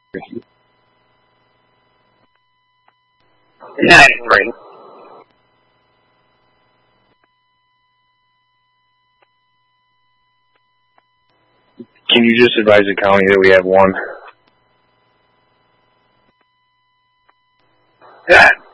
Yeah, it's right. Can you just advise the county that we have one? Yeah,